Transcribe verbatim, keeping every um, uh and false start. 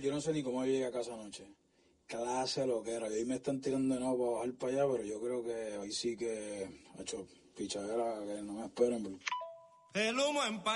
yo no sé ni cómo llegué a casa anoche. Clase lo que era. Y hoy me están tirando de nuevo para bajar para allá, pero yo creo que hoy sí que ha hecho pichadera, que no me esperen. Porque... El humo en